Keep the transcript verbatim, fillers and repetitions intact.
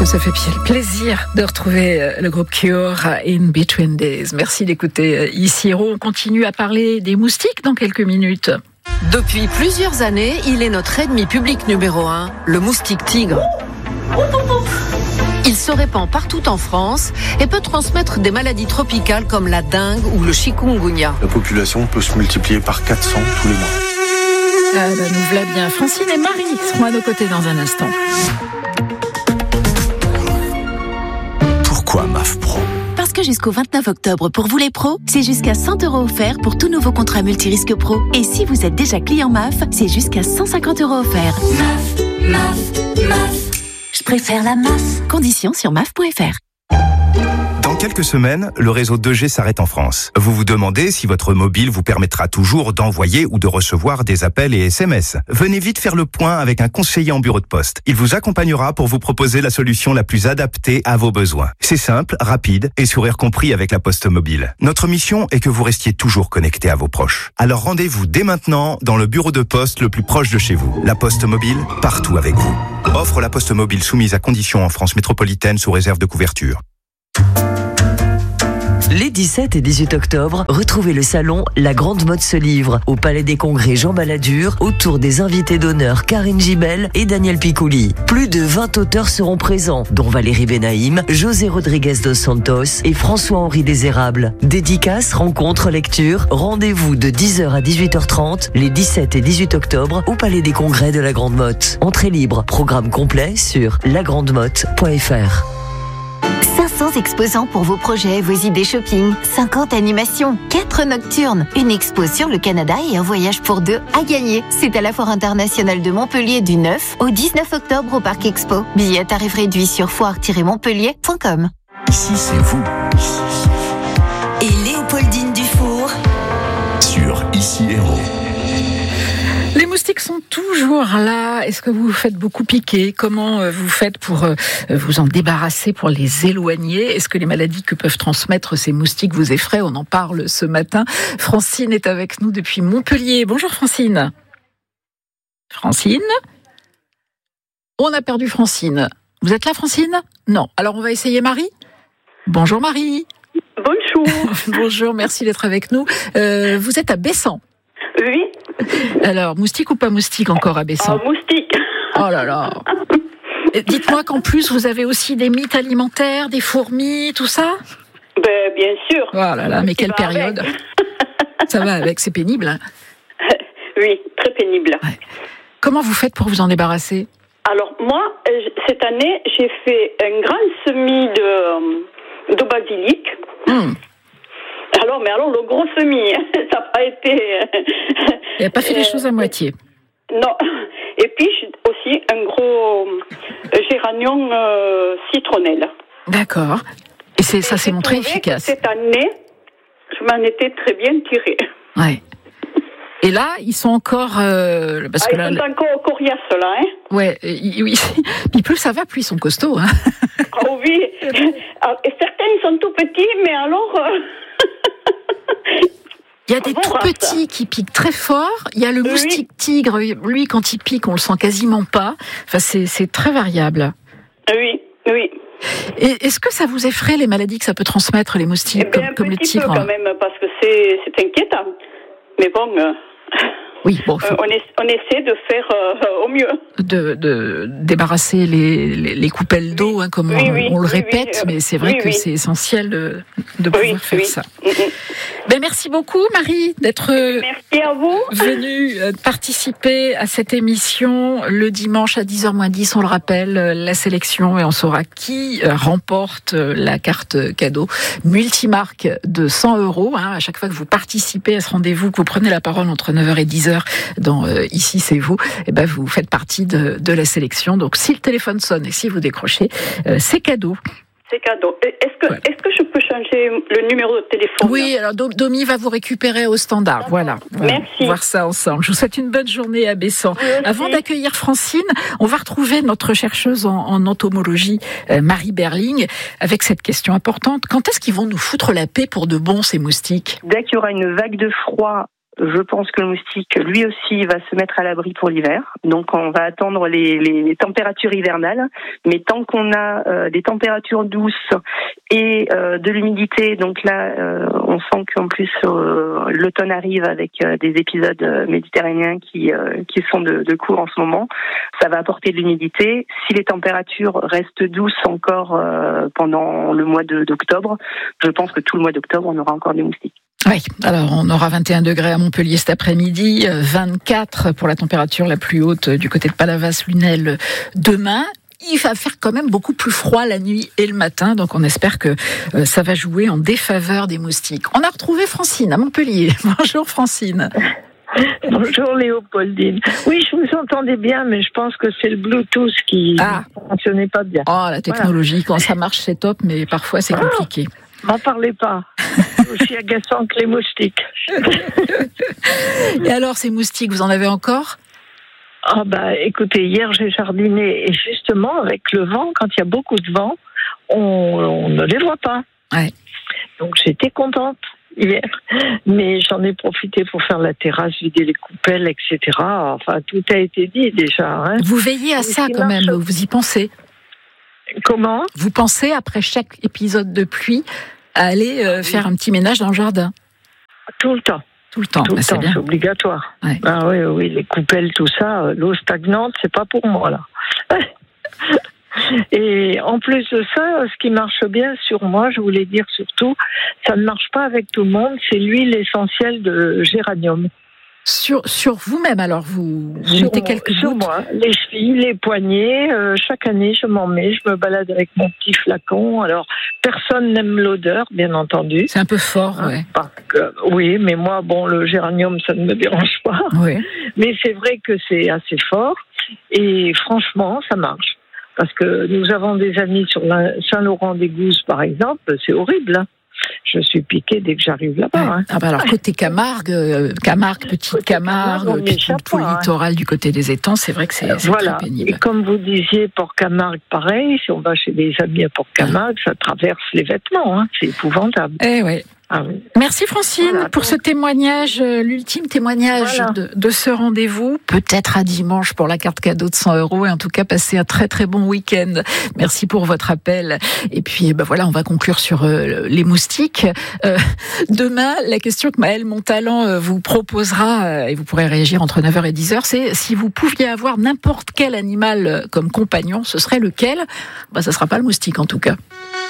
que ça fait plaisir de retrouver le groupe Cure In Between Days. Merci d'écouter Ici Héros. On continue à parler des moustiques dans quelques minutes. Depuis plusieurs années, il est notre ennemi public numéro un, le moustique tigre. Il se répand partout en France et peut transmettre des maladies tropicales comme la dengue ou le chikungunya. La population peut se multiplier par quatre cents tous les mois. Ah bah nous voilà bien. Francine et Marie seront à nos côtés dans un instant. Pourquoi M A F Pro ? Parce que jusqu'au vingt-neuf octobre, pour vous les pros, c'est jusqu'à cent euros offerts pour tout nouveau contrat multirisque pro. Et si vous êtes déjà client M A F, c'est jusqu'à cent cinquante euros offerts. M A F, M A F, M A F. Je préfère la M A F. Conditions sur M A F point F R. Dans quelques semaines, le réseau deux G s'arrête en France. Vous vous demandez si votre mobile vous permettra toujours d'envoyer ou de recevoir des appels et S M S. Venez vite faire le point avec un conseiller en bureau de poste. Il vous accompagnera pour vous proposer la solution la plus adaptée à vos besoins. C'est simple, rapide et sourire compris avec la Poste Mobile. Notre mission est que vous restiez toujours connecté à vos proches. Alors rendez-vous dès maintenant dans le bureau de poste le plus proche de chez vous. La Poste Mobile, partout avec vous. Offre la Poste Mobile soumise à conditions en France métropolitaine sous réserve de couverture. Les dix-sept et dix-huit octobre, retrouvez le salon La Grande Mode se livre au Palais des Congrès Jean Balladur autour des invités d'honneur Karine Gibel et Daniel Picouli. Plus de vingt auteurs seront présents, dont Valérie Benaïm, José Rodriguez dos Santos et François-Henri Désérable. Dédicaces, rencontres, lectures, rendez-vous de dix heures à dix-huit heures trente les dix-sept et dix-huit octobre au Palais des Congrès de la Grande Motte. Entrée libre, programme complet sur la grande motte point F R. cinq cents exposants pour vos projets, vos idées shopping, cinquante animations, quatre nocturnes, une expo sur le Canada et un voyage pour deux à gagner. C'est à la Foire internationale de Montpellier du neuf au dix-neuf octobre au Parc Expo. Billets à tarif réduit sur foire tiret montpellier point com. Ici, c'est vous. Et Léopoldine Dufour Sur Ici Héros. Les moustiques sont toujours là. Est-ce que vous vous faites beaucoup piquer ? Comment vous faites pour vous en débarrasser, pour les éloigner ? Est-ce que les maladies que peuvent transmettre ces moustiques vous effraient ? On en parle ce matin. Francine est avec nous depuis Montpellier. Bonjour Francine. Francine ? On a perdu Francine. Vous êtes là Francine ? Non. Alors on va essayer Marie ? Bonjour Marie. Bonjour. Bonjour, merci d'être avec nous. Euh, vous êtes à Bessan ? Oui. Alors, moustique ou pas moustique encore à Bessan ? Oh, moustique. Oh là là. Dites-moi qu'en plus, vous avez aussi des mythes alimentaires, des fourmis, tout ça ? Ben, bien sûr. Oh là là, mais quelle période. Avec. Ça va avec, c'est pénible. Hein ? Oui, très pénible. Ouais. Comment vous faites pour vous en débarrasser ? Alors, moi, cette année, j'ai fait un grand semis de, de basilic. Hum. Alors, mais alors, le gros semis, ça n'a pas été... Il n'a pas fait les choses à moitié. Non. Et puis, aussi, un gros géranium euh, citronnelle. D'accord. Et c'est, ça s'est montré efficace. Cette année, je m'en étais très bien tirée. Ouais. Et là, ils sont encore... Euh, parce ah, que ils là, sont encore coriaces, là, hein. Ouais, oui. Puis plus ça va, plus ils sont costauds, hein. Oh oui. Et certains, ils sont tout petits, mais alors... Euh... Il y a des tout petits qui piquent très fort. Il y a le moustique oui. tigre. Lui, quand il pique, on le sent quasiment pas. Enfin, c'est, c'est très variable. Oui, oui. Et est-ce que ça vous effraie, les maladies que ça peut transmettre, les moustiques, eh bien, comme, comme les tigres ? Un petit peu quand même, parce que c'est, c'est inquiétant. Mais bon... Euh... Oui, bon, faut... on, est, on essaie de faire euh, au mieux. De, de débarrasser les, les, les coupelles d'eau, hein, comme oui, on, oui, on le oui, répète, oui, mais c'est vrai oui, que oui. c'est essentiel de, de pouvoir oui, faire oui. ça. Mm-hmm. Ben, merci beaucoup, Marie, d'être merci à vous. venue participer à cette émission le dimanche à dix heures moins dix. On le rappelle, la sélection, et on saura qui remporte la carte cadeau multimarque de cent euros. Hein, à chaque fois que vous participez à ce rendez-vous, que vous prenez la parole entre neuf heures et dix heures dans euh, Ici c'est vous, et ben vous faites partie de, de la sélection. Donc si le téléphone sonne et si vous décrochez, euh, c'est cadeau. C'est cadeau. Est-ce que, voilà. est-ce que je peux changer le numéro de téléphone ? Oui, alors Domi va vous récupérer au standard. Voilà. voilà. Merci. On va voir ça ensemble. Je vous souhaite une bonne journée à Bessan. Oui, avant d'accueillir Francine, on va retrouver notre chercheuse en, en entomologie, euh, Marie Berling, avec cette question importante. Quand est-ce qu'ils vont nous foutre la paix pour de bon, ces moustiques ? Dès qu'il y aura une vague de froid je pense que le moustique, lui aussi, va se mettre à l'abri pour l'hiver. Donc, on va attendre les, les, les températures hivernales. Mais tant qu'on a euh, des températures douces et euh, de l'humidité, donc là, euh, on sent qu'en plus euh, l'automne arrive avec euh, des épisodes euh, méditerranéens qui euh, qui sont de, de cours en ce moment. Ça va apporter de l'humidité. Si les températures restent douces encore euh, pendant le mois de, d'octobre, je pense que tout le mois d'octobre, on aura encore des moustiques. Oui, alors on aura vingt et un degrés à Montpellier cet après-midi, vingt-quatre pour la température la plus haute du côté de Palavas-Lunel demain. Il va faire quand même beaucoup plus froid la nuit et le matin, donc on espère que ça va jouer en défaveur des moustiques. On a retrouvé Francine à Montpellier. Bonjour Francine. Bonjour Léopoldine. Oui, je vous entendais bien, mais je pense que c'est le Bluetooth qui ah. ne fonctionnait pas bien. Oh, la technologie, voilà. Quand ça marche, c'est top, mais parfois c'est compliqué. Ah. M'en parlez pas. C'est aussi agaçant que les moustiques. Et alors, ces moustiques, vous en avez encore ? Ah bah, écoutez, hier j'ai jardiné et justement avec le vent, quand il y a beaucoup de vent, on, on ne les voit pas. Ouais. Donc j'étais contente hier, mais j'en ai profité pour faire la terrasse, vider les coupelles, et cetera. Enfin, tout a été dit déjà. Hein. Vous veillez à mais ça quand même, vous y pensez ? Comment ? Vous pensez, après chaque épisode de pluie, à aller euh, faire un petit ménage dans le jardin ? Tout le temps. Tout le temps, tout bah, le c'est temps, bien. C'est obligatoire. Ouais. Ah oui, oui, les coupelles, tout ça, l'eau stagnante, c'est pas pour moi là. Et en plus de ça, ce qui marche bien sur moi, je voulais dire surtout, ça ne marche pas avec tout le monde, c'est l'huile essentielle de géranium. Sur, sur vous-même, alors, vous, vous sur mettez moi, quelques sur gouttes. moi, les chevilles, les poignets, euh, chaque année je m'en mets, je me balade avec mon petit flacon. Alors, personne n'aime l'odeur, bien entendu. C'est un peu fort, hein, ouais. Parce que, oui, mais moi, bon, le géranium, ça ne me dérange pas. Oui. Mais c'est vrai que c'est assez fort, et franchement, ça marche. Parce que nous avons des amis sur la Saint-Laurent-des-Gousses, par exemple, c'est horrible, hein. Je suis piquée dès que j'arrive là-bas. Ouais. Hein. Ah bah alors côté Camargue, euh, Camargue, petite côté Camargue, Camargue puis tout le littoral hein. Du côté des étangs, c'est vrai que c'est, c'est voilà. Très pénible. Et comme vous disiez, Port-Camargue, pareil, si on va chez des amis à Port-Camargue, ça traverse les vêtements, hein. C'est épouvantable. Eh ouais. Ah oui. Merci Francine voilà, pour donc... ce témoignage, euh, l'ultime témoignage voilà. de, de ce rendez-vous. Peut-être à dimanche pour la carte cadeau de cent euros et en tout cas passez un très très bon week-end. Merci pour votre appel. Et puis ben voilà, on va conclure sur euh, les moustiques. Euh, demain, la question que Maëlle Montalent euh, vous proposera, euh, et vous pourrez réagir entre neuf heures et dix heures, c'est si vous pouviez avoir n'importe quel animal comme compagnon, ce serait lequel ? Ben, ça ne sera pas le moustique en tout cas.